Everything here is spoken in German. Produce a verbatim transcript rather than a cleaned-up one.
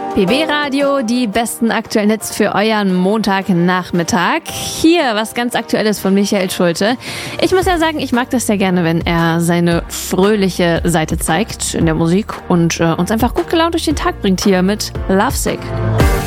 P B Radio, die besten aktuellen Hits für euren Montagnachmittag. Hier was ganz Aktuelles von Michael Schulte. Ich muss ja sagen, ich mag das sehr gerne, wenn er seine fröhliche Seite zeigt in der Musik und äh, uns einfach gut gelaunt durch den Tag bringt hier mit Lovesick.